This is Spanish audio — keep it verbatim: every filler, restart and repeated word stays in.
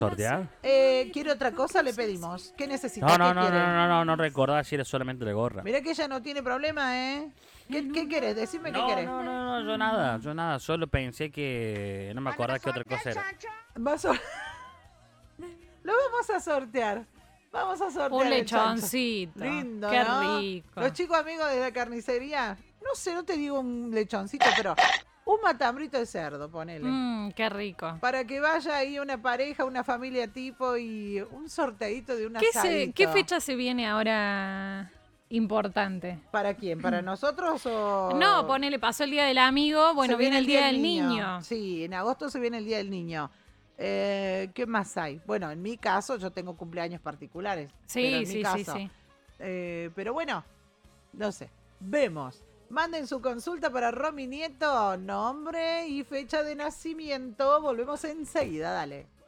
¿Sortear? Eh, ¿Quiere otra cosa? Le pedimos. ¿Qué necesita? No, no, ¿Qué no, quiere? no, no, no, no recordás si eres solamente de gorra. Mirá que ella no tiene problema, ¿eh? ¿Qué, qué querés? Decime qué No, querés. no, no, no, yo nada, yo nada, solo pensé que no me acordaba qué otra cosa era. Vas a- Lo vamos a sortear. Vamos a sortear Un el chancho. lechoncito. Lindo, Qué ¿no? rico. Los chicos amigos de la carnicería, no sé, no te digo un lechoncito, pero un matambrito de cerdo, ponele. Mmm, qué rico. Para que vaya ahí una pareja, una familia tipo y un sorteadito de una ¿Qué, se, ¿Qué fecha se viene ahora importante? ¿Para quién? ¿Para nosotros o...? No, ponele, pasó el Día del Amigo, bueno, Se viene el Día del Niño. Sí, en agosto se viene el Día del Niño. Eh, ¿Qué más hay? Bueno, en mi caso yo tengo cumpleaños particulares. pero Sí, en mi sí, sí, caso. sí. Eh, pero bueno, no sé. Vemos. Manden su consulta para Romy Nieto, nombre y fecha de nacimiento. Volvemos enseguida, dale.